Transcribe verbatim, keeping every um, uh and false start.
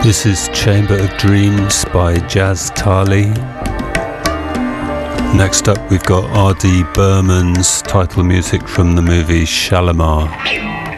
This is Chamber of Dreams by Jazz Tali. Next up we've got R D Berman's title music from the movie Shalimar.